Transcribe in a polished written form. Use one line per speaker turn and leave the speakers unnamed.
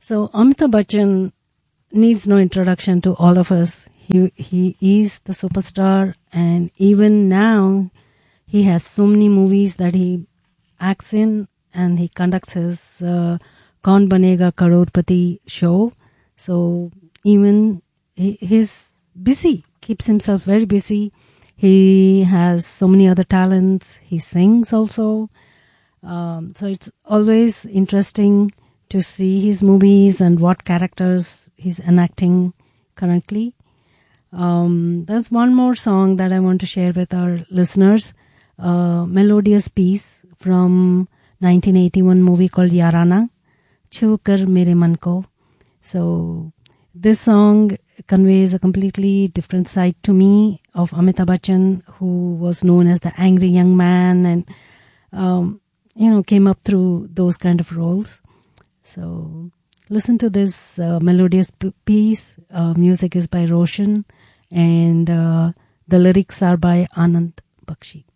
So Amitabh Bachchan needs no introduction to all of us. He is the superstar, and even now he has so many movies that he acts in, and he conducts his Kaun Banega Crorepati show. So even he's busy, keeps himself very busy. He has so many other talents. He sings also. So it's always interesting to see his movies and what characters he's enacting currently. There's one more song that I want to share with our listeners. Melodious piece from 1981 movie called Yarana, Chhu Kar Mere Man Ko. So this song conveys a completely different side to me of Amitabh Bachchan, who was known as the angry young man and came up through those kind of roles. So listen to this melodious piece. Music is by Roshan, and the lyrics are by Anand Bakshi.